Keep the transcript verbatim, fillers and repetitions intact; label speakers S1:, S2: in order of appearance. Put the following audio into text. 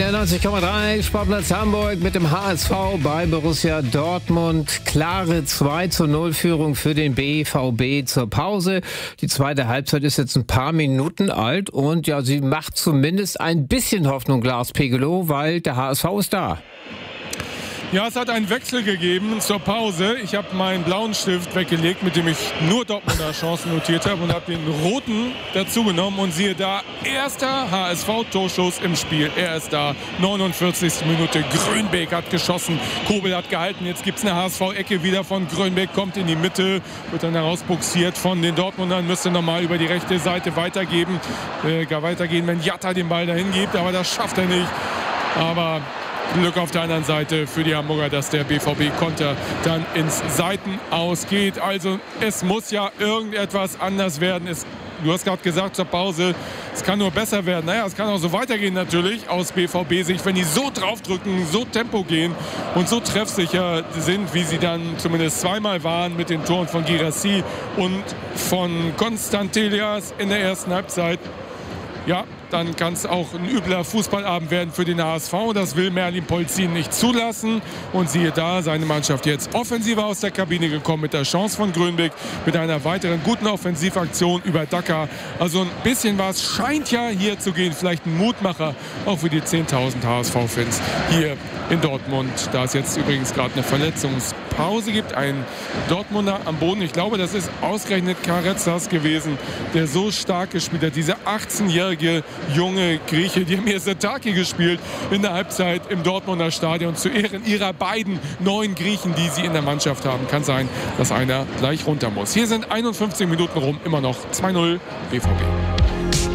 S1: der neunzig Komma drei Sportplatz Hamburg mit dem H S V bei Borussia Dortmund. Klare zwei zu null Führung für den B V B zur Pause. Die zweite Halbzeit ist jetzt ein paar Minuten alt und ja, sie macht zumindest ein bisschen Hoffnung, Lars Pegelow, weil der H S V ist da.
S2: Ja, es hat einen Wechsel gegeben zur Pause. Ich habe meinen blauen Stift weggelegt, mit dem ich nur Dortmunder Chancen notiert habe, und habe den roten dazu genommen. Und siehe da, erster H S V-Torschuss im Spiel. Er ist da, neunundvierzigste Minute. Grönbeek hat geschossen, Kobel hat gehalten. Jetzt gibt es eine H S V-Ecke wieder von Grönbeek, kommt in die Mitte, wird dann herausbuxiert von den Dortmundern. Müsste nochmal über die rechte Seite weitergeben, äh, gar weitergehen, wenn Jatta den Ball dahin gibt. Aber das schafft er nicht. Aber Glück auf der anderen Seite für die Hamburger, dass der B V B-Konter dann ins Seitenaus geht. Also es muss ja irgendetwas anders werden. Es, du hast gerade gesagt zur Pause, es kann nur besser werden. Naja, es kann auch so weitergehen natürlich aus B V B-Sicht, wenn die so draufdrücken, so Tempo gehen und so treffsicher sind, wie sie dann zumindest zweimal waren mit den Toren von Guirassy und von Constantelias in der ersten Halbzeit. Ja, dann kann es auch ein übler Fußballabend werden für den H S V. Das will Merlin Polzin nicht zulassen. Und siehe da, seine Mannschaft jetzt offensiver aus der Kabine gekommen mit der Chance von Grönbeek, mit einer weiteren guten Offensivaktion über Dacker. Also ein bisschen was scheint ja hier zu gehen. Vielleicht ein Mutmacher auch für die zehntausend H S V-Fans hier in Dortmund. Da es jetzt übrigens gerade eine Verletzungspause gibt. Ein Dortmunder am Boden. Ich glaube, das ist ausgerechnet Karezas gewesen, der so stark gespielt hat. Dieser achtzehnjährige junge Grieche, die haben hier Setaki gespielt in der Halbzeit im Dortmunder Stadion zu Ehren ihrer beiden neuen Griechen, die sie in der Mannschaft haben. Kann sein, dass einer gleich runter muss. Hier sind einundfünfzig Minuten rum, immer noch zwei null B V B.